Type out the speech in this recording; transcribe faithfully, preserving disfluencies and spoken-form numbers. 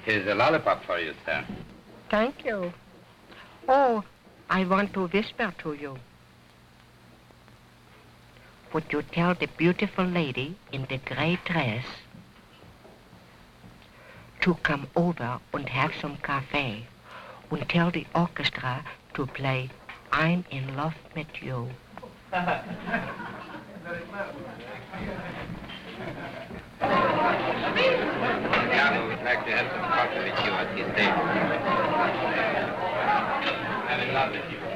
Here's a lollipop for you, sir. Thank you. Oh, I want to whisper to you. Would you tell the beautiful lady in the gray dress to come over and have some cafe and tell the orchestra to play I'm in love with you. Yeah, we would like to have some coffee with you at this table. I'm in love with you.